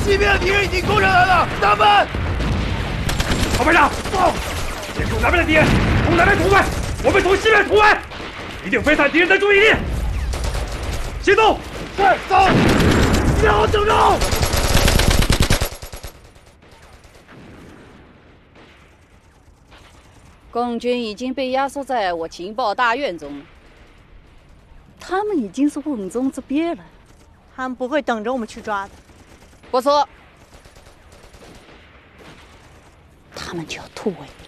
西边的敌人已经攻上来了，咱们！ 曹排长，走！接触南边的敌人，从南边突围，我们从西边突围，一定分散敌人的注意力。行动！ 是，走！别好整着！ 共军已经被压缩在我情报大院中了，他们已经是瓮中之鳖了。 他们不会等着我们去抓的。 不错，他们就要突围。